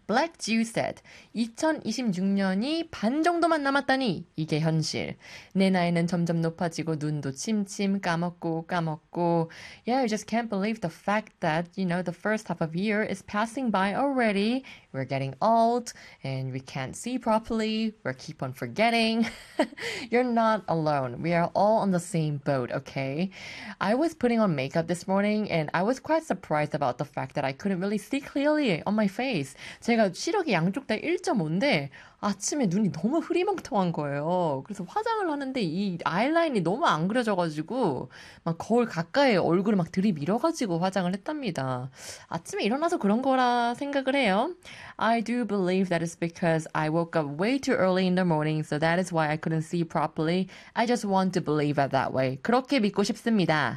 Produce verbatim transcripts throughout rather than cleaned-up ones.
Black Jew said, 이천이십육 년이 반 정도만 남았다니 이게 현실. 내 나이는 점점 높아지고 눈도 침침 까먹고 까먹고. Yeah, I just can't believe the fact that, you know, the first half of year is passing by already. We're getting old and we can't see properly. We keep on forgetting. You're not alone. We are all on the same boat, okay? I was putting on makeup this morning and I was quite surprised about the fact that I couldn't really see clearly on my face. 제가 시력이 양쪽 다 일 점 오인데 아침에 눈이 너무 흐리멍텅한 거예요. 그래서 화장을 하는데 이 아이라인이 너무 안 그려져가지고 막 거울 가까이 얼굴을 막 들이밀어가지고 화장을 했답니다. 아침에 일어나서 그런 거라 생각을 해요. I do believe that it's because I woke up way too early in the morning, so that is why I couldn't see properly. I just want to believe it that way. 그렇게 믿고 싶습니다.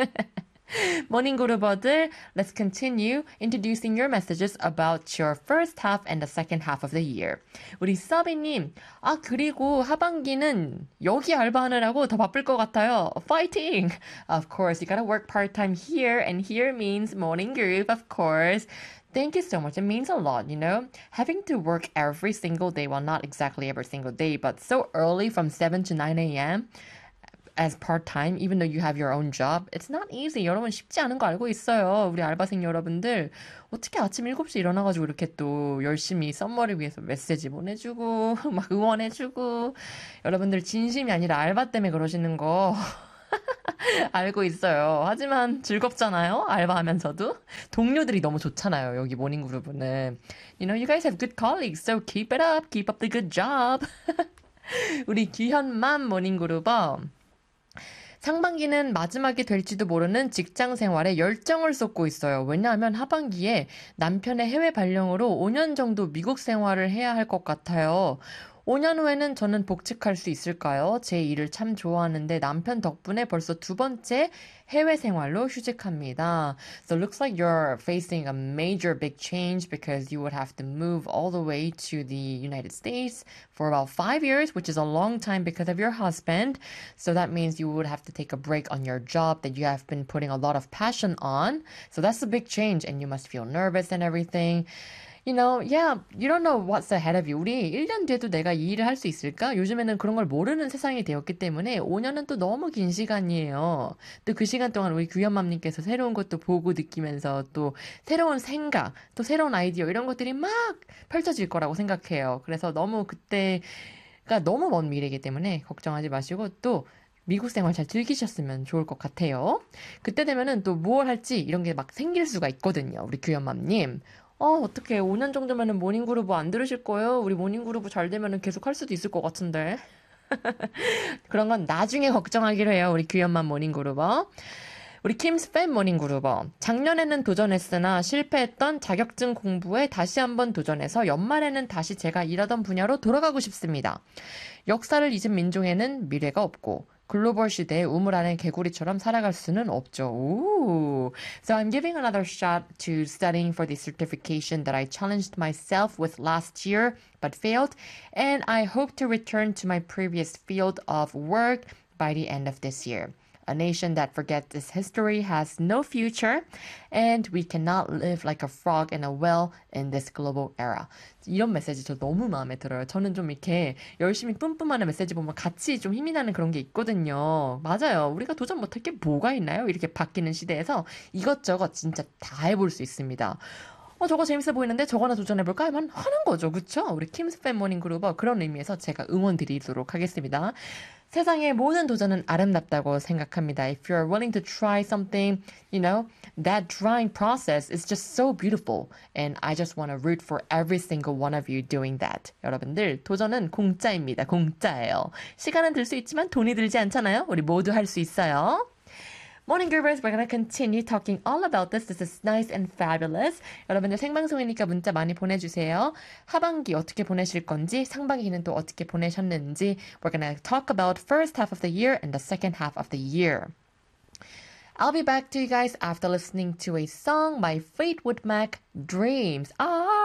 모닝 그루버들, let's continue introducing your messages about your first half and the second half of the year. 우리 서비님, 아 그리고 하반기는 여기 알바하느라고 더 바쁠 것 같아요. Fighting! Of course, you gotta work part-time here, and here means morning group, of course. Thank you so much. It means a lot, you know? Having to work every single day, well, not exactly every single day, but so early from seven to nine a.m., as part-time, even though you have your own job, it's not easy. 여러분 쉽지 않은 거 알고 있어요. 우리 알바생 여러분들 어떻게 아침 일곱 시에 일어나가지고 이렇게 또 열심히 썸머를 위해서 메시지 보내주고 막 응원해주고 여러분들 진심이 아니라 알바 때문에 그러시는 거 알고 있어요. 하지만 즐겁잖아요. 알바하면서도. 동료들이 너무 좋잖아요. 여기 모닝그룹은. You know, you guys have good colleagues, so keep it up. Keep up the good job. 우리 규현맘 모닝그룹어. 상반기는 마지막이 될지도 모르는 직장 생활에 열정을 쏟고 있어요. 왜냐하면 하반기에 남편의 해외 발령으로 오 년 정도 미국 생활을 해야 할 것 같아요. 오 년 후에는 저는 복직할 수 있을까요? 제 일을 참 좋아하는데 남편 덕분에 벌써 두 번째 해외 생활로 휴직합니다. So it looks like you're facing a major big change because you would have to move all the way to the United States for about five years, which is a long time because of your husband. So that means you would have to take a break on your job that you have been putting a lot of passion on. So that's a big change and you must feel nervous and everything. You know, yeah, you don't know what's ahead of you. 우리 일 년 뒤에도 내가 이 일을 할 수 있을까? 요즘에는 그런 걸 모르는 세상이 되었기 때문에 오 년은 또 너무 긴 시간이에요. 또 그 시간 동안 우리 규현맘님께서 새로운 것도 보고 느끼면서 또 새로운 생각, 또 새로운 아이디어 이런 것들이 막 펼쳐질 거라고 생각해요. 그래서 너무 그때가 너무 먼 미래이기 때문에 걱정하지 마시고 또 미국 생활 잘 즐기셨으면 좋을 것 같아요. 그때 되면은 또 무엇 할지 이런 게 막 생길 수가 있거든요. 우리 규현맘님. 어, 어떡해. 오 년 정도면은 모닝그루브 안 들으실 거예요? 우리 모닝그루브 잘 되면은 계속 할 수도 있을 것 같은데. 그런 건 나중에 걱정하기로 해요. 우리 규현맘 모닝그루버. 우리 킴스팬 모닝그루버. 작년에는 도전했으나 실패했던 자격증 공부에 다시 한번 도전해서 연말에는 다시 제가 일하던 분야로 돌아가고 싶습니다. 역사를 잊은 민족에는 미래가 없고 글로벌 시대의 우물 안의 개구리처럼 살아갈 수는 없죠. Ooh. So I'm giving another shot to studying for the certification that I challenged myself with last year but failed, and I hope to return to my previous field of work by the end of this year. A nation that forgets its history has no future, and we cannot live like a frog in a well in this global era. 이런 메시지 저 너무 마음에 들어요. 저는 좀 이렇게 열심히 뿜뿜하는 메시지 보면 같이 좀 힘이 나는 그런 게 있거든요. 맞아요. 우리가 도전 못할 게 뭐가 있나요? 이렇게 바뀌는 시대에서 이것저것 진짜 다 해볼 수 있습니다. 어, 저거 재밌어 보이는데 저거나 도전해볼까 하면 하는 거죠. 그쵸? 우리 킴스 팬 모닝 그룹은 그런 의미에서 제가 응원 드리도록 하겠습니다. 세상의 모든 도전은 아름답다고 생각합니다. If you're willing to try something, you know, that trying process is just so beautiful. And I just want to root for every single one of you doing that. 여러분들, 도전은 공짜입니다. 공짜예요. 시간은 들 수 있지만 돈이 들지 않잖아요. 우리 모두 할 수 있어요. Morning Groovers, we're going to continue talking all about this. This is nice and fabulous. 여러분들 생방송이니까 문자 많이 보내주세요. 하반기 어떻게 보내실 건지, 상반기는 또 어떻게 보내셨는지. We're going to talk about first half of the year and the second half of the year. I'll be back to you guys after listening to a song by Fleetwood Mac, Dreams. 아,